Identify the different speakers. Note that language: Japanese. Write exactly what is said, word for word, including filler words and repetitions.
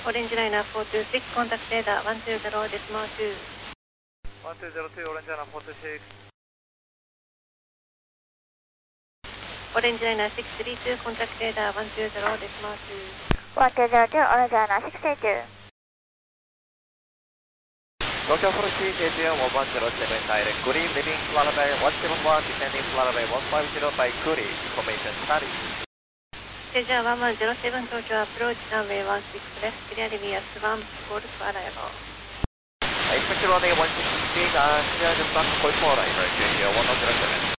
Speaker 1: オレンジライナーフォーツーシックス、コンタクトレーダーワンツーゼロデシマルツー。
Speaker 2: ワンツーゼロツー、オレンジライナーフォーツーシックス。
Speaker 1: オレンジライナーシックススリーツー、コンタクトレーダーワンツーゼロデシマルツー。
Speaker 3: ワンツーゼロツー、オレンジライナーシックスエイツー。
Speaker 4: 東京フォルシー ケーティーエムワンワンゼロセブン direct, good evening, Flutter one seven one, descending Flutter one five zero by Kuri, information study.
Speaker 1: ステージワンワンゼロセブン、東京アプローチ、ランウェイワンシックスレフト、クリアリビアスワン、ゴールフアライバー。
Speaker 4: Expect runway one six zero, uh, clear the back call for arrival, J J one zero seven.